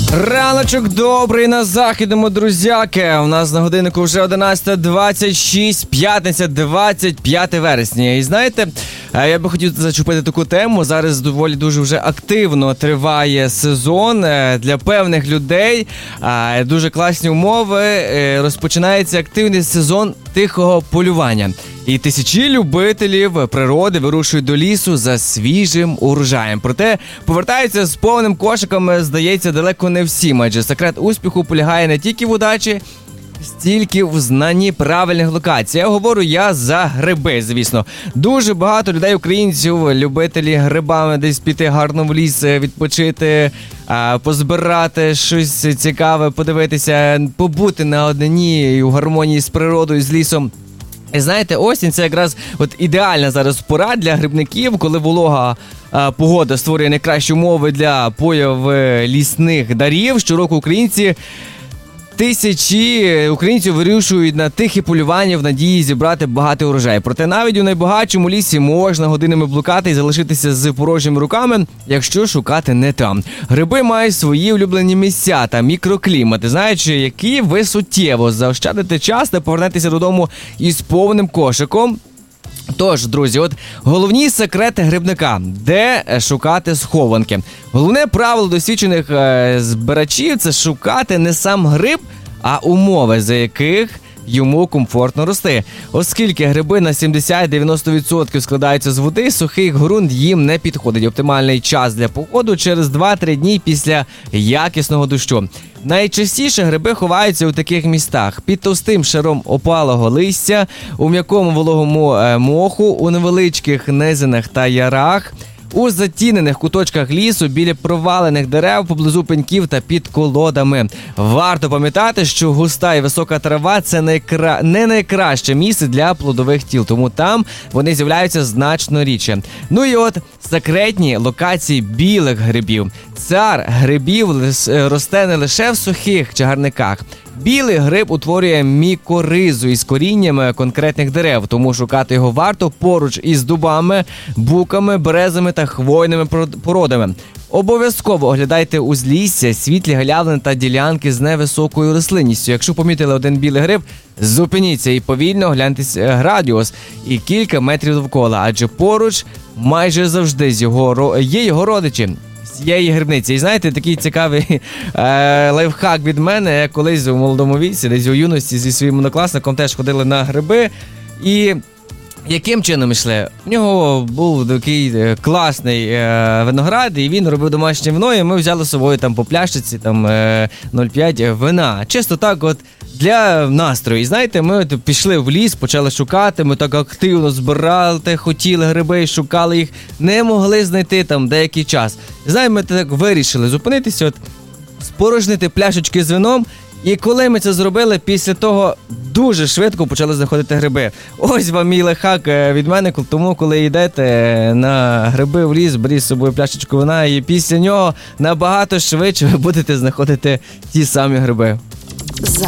Раночок добрий на західному, друзяки. У нас на годиннику вже 11:26, п'ятниця, 25 вересня. І знаєте, я би хотів зачепити таку тему. Зараз доволі дуже вже активно триває сезон для певних людей. Дуже класні умови. Розпочинається активний сезон тихого полювання. І тисячі любителів природи вирушують до лісу за свіжим урожаєм. Проте повертаються з повним кошиком, здається, далеко не всім. Адже секрет успіху полягає не тільки в удачі, стільки в знанні правильних локацій. Я за гриби, звісно. Дуже багато людей, українців, любителі грибами десь піти гарно в ліс, відпочити, позбирати щось цікаве, подивитися, побути наодині у гармонії з природою, з лісом. І знаєте, осінь – це якраз ідеальна зараз пора для грибників, коли волога погода створює найкращі умови для появи лісних дарів. Щороку тисячі українців вирішують на тихе полювання в надії зібрати багатий урожай. Проте навіть у найбагатшому лісі можна годинами блукати і залишитися з порожніми руками, якщо шукати не там. Гриби мають свої улюблені місця та мікроклімати, знаючи, які ви суттєво заощадите час та повернетеся додому із повним кошиком. Тож, друзі, головні секрети грибника. Де шукати схованки? Головне правило досвідчених збирачів – це шукати не сам гриб, а умови, за яких йому комфортно рости. Оскільки гриби на 70-90% складаються з води, сухий ґрунт їм не підходить. Оптимальний час для походу через 2-3 дні після якісного дощу. Найчастіше гриби ховаються у таких містах: під товстим шаром опалого листя, у м'якому вологому моху, у невеличких низинах та ярах, у затінених куточках лісу, біля провалених дерев, поблизу пеньків та під колодами. Варто пам'ятати, що густа і висока трава – це не найкраще місце для плодових тіл, тому там вони з'являються значно рідше. Ну і секретні локації білих грибів. Цар грибів росте не лише в сухих чагарниках. Білий гриб утворює мікоризу із коріннями конкретних дерев, тому шукати його варто поруч із дубами, буками, березами та хвойними породами. Обов'язково оглядайте узлісся, світлі галявини та ділянки з невисокою рослинністю. Якщо помітили один білий гриб, зупиніться і повільно огляньте радіус і кілька метрів довкола, адже поруч майже завжди є його родичі цієї грибниці. І знаєте, такий цікавий лайфхак від мене. Я колись у молодому віці, десь у юності зі своїм однокласником теж ходили на гриби. І яким чином йшли? У нього був такий класний виноград, і він робив домашнє вино, і ми взяли з собою там по пляшечці 0,5 вина. Чисто так для настрою. І знаєте, ми пішли в ліс, почали шукати, ми так активно збирали, хотіли гриби, шукали їх, не могли знайти там деякий час. І знаєте, ми так вирішили зупинитися, спорожнити пляшечки з вином. І коли ми це зробили, після того дуже швидко почали знаходити гриби. Ось вам мій лайфхак від мене, тому коли йдете на гриби в ліс, беріть з собою пляшечку вина, і після нього набагато швидше ви будете знаходити ті самі гриби.